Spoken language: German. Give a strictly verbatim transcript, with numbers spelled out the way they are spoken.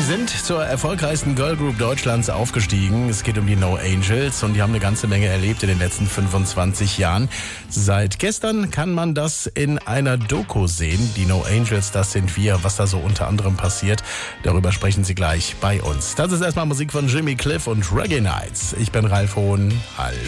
sind zur erfolgreichsten Girlgroup Deutschlands aufgestiegen. Es geht um die No Angels und die haben eine ganze Menge erlebt in den letzten fünfundzwanzig Jahren. Seit gestern kann man das in einer Doku sehen. Die No Angels, das sind wir. Was da so unter anderem passiert, darüber sprechen sie gleich bei uns. Das ist erstmal Musik von Jimmy Cliff und Reggae Nights. Ich bin Ralf Hohn. Hallo.